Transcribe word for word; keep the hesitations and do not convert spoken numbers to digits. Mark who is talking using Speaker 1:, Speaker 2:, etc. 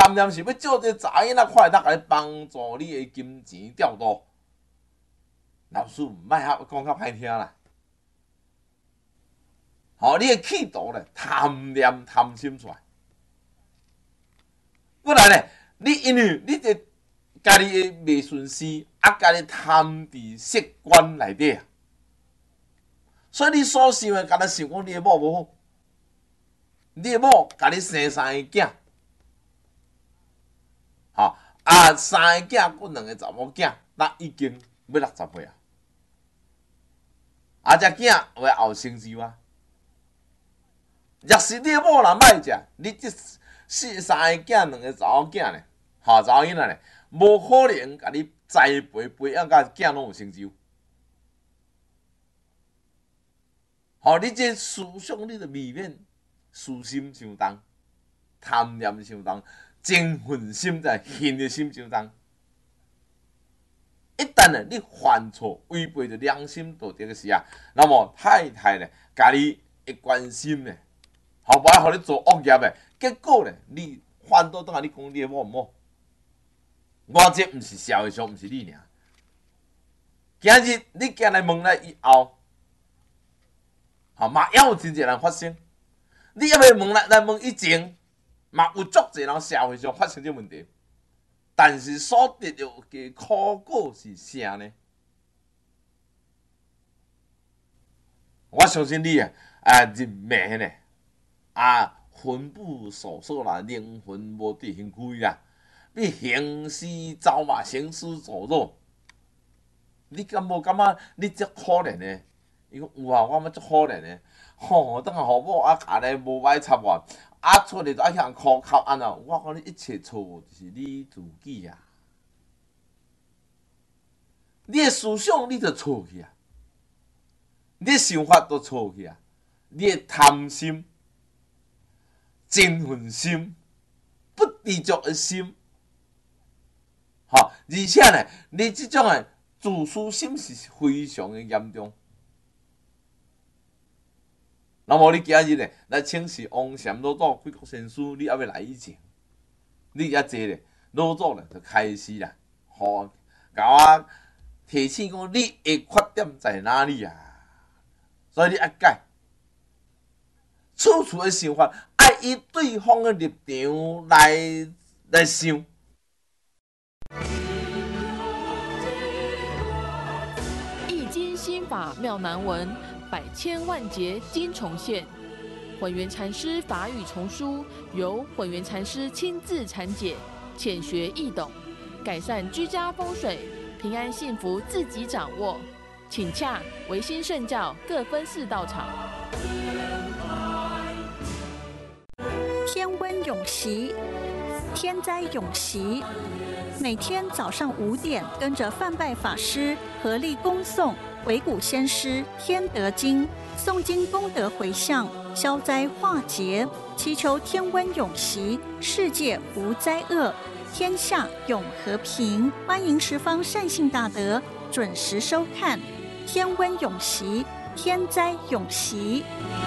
Speaker 1: 贪念是要借这查囡仔快乐来帮助你的金钱调度。老师唔卖较讲较歹听啦。好、哦，你的企图咧，贪念贪心出来。过来咧，你因为你这家己的未顺势，啊，家己贪伫习惯内底啊，所以你所想的，敢若想讲你的某无好，你的某甲你生三个囝，吼、哦、啊，三个囝，佮两个查某囝，那已经要六十岁啊，啊，只囝为后生就啊。若是你的某若歹食，你这四三个囝，两个查某囝咧，吼、查某囡仔咧，无可能甲你栽培培养甲囝拢有成就。吼、你这思想你就未免私心伤重，贪念伤重，争恨心在恨的心伤重。一旦咧你犯错，违背着良心道德的时啊，那么太太咧，甲你会关心咧。好，无爱互你做恶业的，结果咧，你反倒当下你讲你的某毋好，我这毋是社会上，毋是你尔。今日你行来问来以后，好嘛，也有真侪人发生。你也未问来来问以前，嘛有足侪人社会上发生这问题，但是所得到的苦果是啥呢？我相信你啊，啊，人命呢？啊，魂不守舍啦，灵魂无地形区啦，你行尸走马，行尸走肉，你敢无感觉你足可怜呢？伊讲有啊，我感觉足可怜呢。吼、哦，等下互某啊，家己无歹插我，啊出嚟就爱向人哭哭安怎？我讲你一切错就是你自己啊！你的思想你就错去啊，你的想法都错去啊，你的贪心。憎恨心、不知足的心，吼，而且呢，你这种的自私心是非常的严重。那么你今日呢来请示王禅老祖、贵国先师，你还要来以前，你也坐咧，老祖呢就开始啦，吼，甲我提醒讲你的缺点在哪里啊？所以你要改，处处的想法。爱以对方的立场来来想。
Speaker 2: 易经心法妙难文，百千万劫经重现。混元禅师法语丛书由混元禅师亲自阐解，浅学易懂，改善居家风水，平安幸福自己掌握。请洽维新圣教各分寺道场。
Speaker 3: 天温永习，天灾永习。每天早上五点，跟着范拜法师合力恭诵维古先师天德经，诵经功德回向，消灾化劫，祈求天温永习，世界无灾厄，天下永和平。欢迎十方善信大德准时收看天温永习，天灾永习。